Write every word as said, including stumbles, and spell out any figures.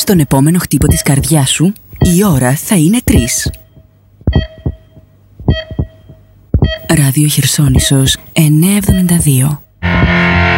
τον επόμενο χτύπο της καρδιάς σου, η ώρα θα είναι τρεις. Ράδιο Χερσόνησος εννιακόσια εβδομήντα δύο.